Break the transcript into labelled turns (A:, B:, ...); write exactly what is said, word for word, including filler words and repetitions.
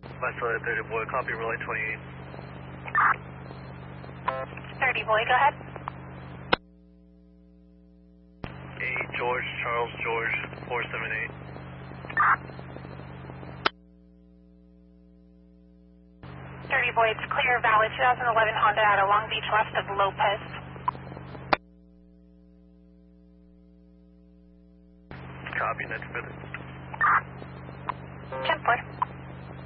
A: Myself thirty boy, copy relay twenty-eight.
B: thirty boy, go ahead.
A: eight George, Charles George, four seven eight.
B: thirty boy, it's clear, valid twenty eleven Honda out of Long Beach west of Lopez.
A: Copy, next minute.
B: ten four.